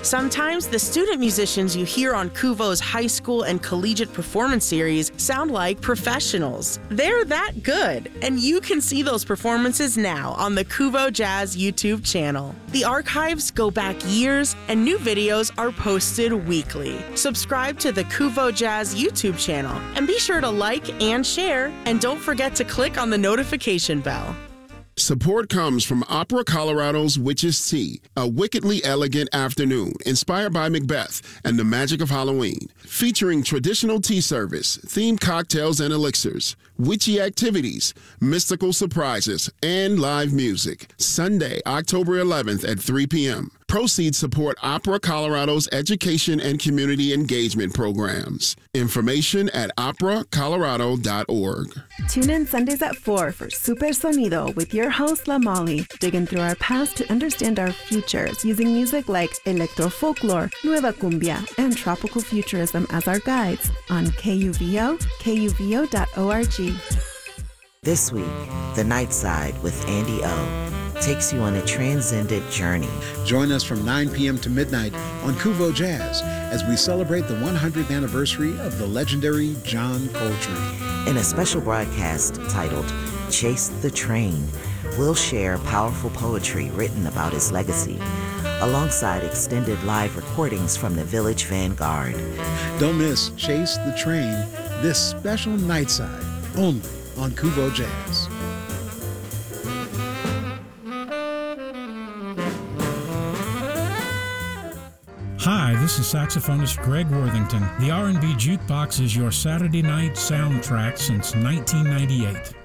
Sometimes the student musicians you hear on Kuvo's high school and collegiate performance series sound like professionals. They're that good, and you can see those performances now on the Kuvo Jazz YouTube channel. The archives go back years, and new videos are posted weekly. Subscribe to the Kuvo Jazz YouTube channel, and be sure to like and share, and don't forget to click on the notification bell. Support comes from Opera Colorado's Witch's Tea, a wickedly elegant afternoon inspired by Macbeth and the magic of Halloween, featuring traditional tea service, themed cocktails and elixirs, witchy activities, mystical surprises, and live music. Sunday, October 11th at 3 p.m. Proceeds support Opera Colorado's education and community engagement programs. Information at operacolorado.org. Tune in Sundays at 4 for Super Sonido with your host, La Molly, digging through our past to understand our futures using music like electro folklore, nueva cumbia, and tropical futurism as our guides on KUVO, kuvo.org. This week, The Night Side with Andy O takes you on a transcendent journey. Join us from 9 p.m. to midnight on Kuvo Jazz as we celebrate the 100th anniversary of the legendary John Coltrane. In a special broadcast titled Chase the Train, we'll share powerful poetry written about his legacy, alongside extended live recordings from the Village Vanguard. Don't miss Chase the Train, this special night side, only on Kuvo Jazz. Hi, this is saxophonist Greg Worthington. The R&B Jukebox is your Saturday night soundtrack since 1998.